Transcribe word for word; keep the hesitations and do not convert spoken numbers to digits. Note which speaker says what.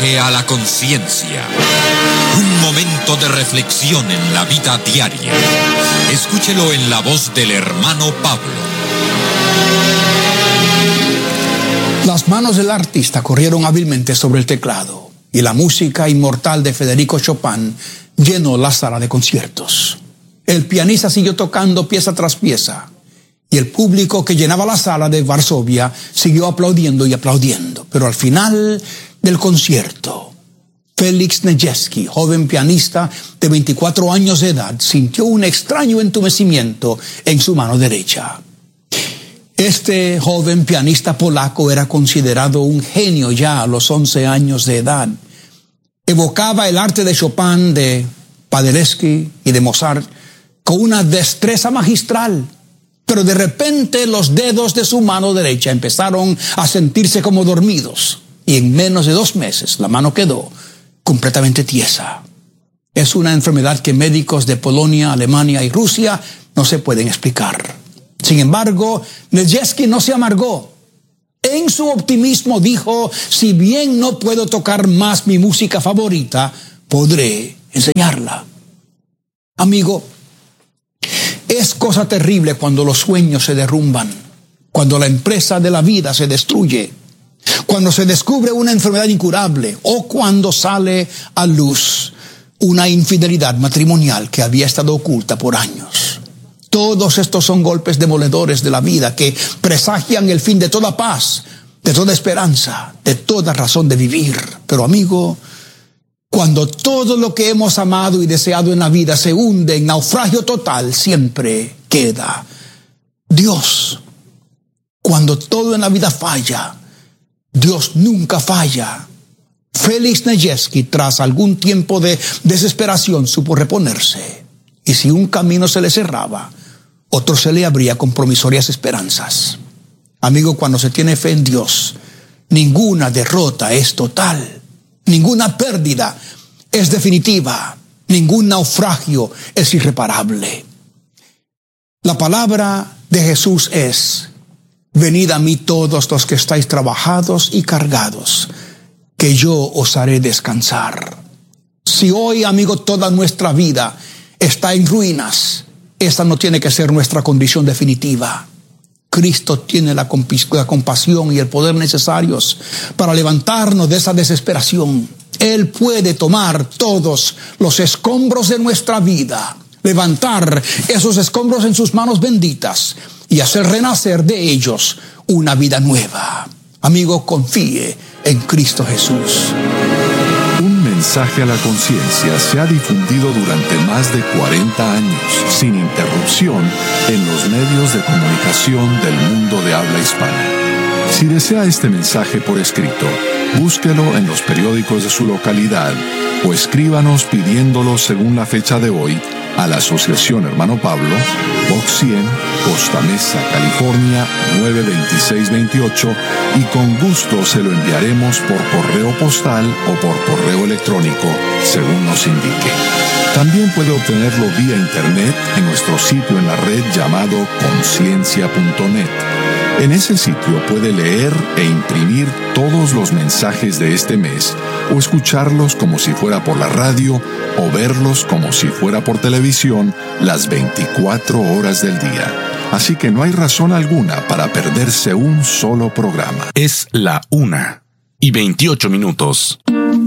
Speaker 1: A la conciencia. Un momento de reflexión en la vida diaria. Escúchelo en la voz del hermano Pablo.
Speaker 2: Las manos del artista corrieron hábilmente sobre el teclado y la música inmortal de Federico Chopin llenó la sala de conciertos. El pianista siguió tocando pieza tras pieza y el público que llenaba la sala de Varsovia siguió aplaudiendo y aplaudiendo. Pero al final del concierto, Félix Nijinsky, joven pianista de veinticuatro años de edad, sintió un extraño entumecimiento en su mano derecha. Este joven pianista polaco era considerado un genio ya a los once años de edad. Evocaba el arte de Chopin, de Paderewski y de Mozart con una destreza magistral. Pero de repente los dedos de su mano derecha empezaron a sentirse como dormidos. Y en menos de dos meses la mano quedó completamente tiesa. Es una enfermedad que médicos de Polonia, Alemania y Rusia no se pueden explicar. Sin embargo, Nijinsky no se amargó. En su optimismo dijo: si bien no puedo tocar más mi música favorita, podré enseñarla. Amigo, es cosa terrible cuando los sueños se derrumban, cuando la empresa de la vida se destruye, cuando se descubre una enfermedad incurable o cuando sale a luz una infidelidad matrimonial que había estado oculta por años. Todos estos son golpes demoledores de la vida que presagian el fin de toda paz, de toda esperanza, de toda razón de vivir. Pero amigo, cuando todo lo que hemos amado y deseado en la vida se hunde en naufragio total, siempre queda Dios. Cuando todo en la vida falla, Dios nunca falla. Félix Nijinsky, tras algún tiempo de desesperación, supo reponerse. Y si un camino se le cerraba, otro se le abría con promisorias esperanzas. Amigo, cuando se tiene fe en Dios, ninguna derrota es total. Ninguna pérdida es definitiva. Ningún naufragio es irreparable. La palabra de Jesús es: venid a mí todos los que estáis trabajados y cargados, que yo os haré descansar. Si hoy, amigo, toda nuestra vida está en ruinas, esta no tiene que ser nuestra condición definitiva. Cristo tiene la, comp- la compasión y el poder necesarios para levantarnos de esa desesperación. Él puede tomar todos los escombros de nuestra vida, levantar esos escombros en sus manos benditas y hacer renacer de ellos una vida nueva. Amigo, confíe en Cristo Jesús.
Speaker 3: Un mensaje a la conciencia se ha difundido durante más de cuarenta años, sin interrupción, en los medios de comunicación del mundo de habla hispana. Si desea este mensaje por escrito, búsquelo en los periódicos de su localidad o escríbanos pidiéndolo según la fecha de hoy a la Asociación Hermano Pablo, Box cien, Costa Mesa, California nueve dos seis dos ocho, y con gusto se lo enviaremos por correo postal o por correo electrónico, según nos indique. También puede obtenerlo vía internet en nuestro sitio en la red llamado conciencia punto net. En ese sitio puede leer e imprimir todos los mensajes de este mes, o escucharlos como si fuera por la radio, o verlos como si fuera por televisión las veinticuatro horas del día. Así que no hay razón alguna para perderse un solo programa.
Speaker 4: Es la una y veintiocho minutos.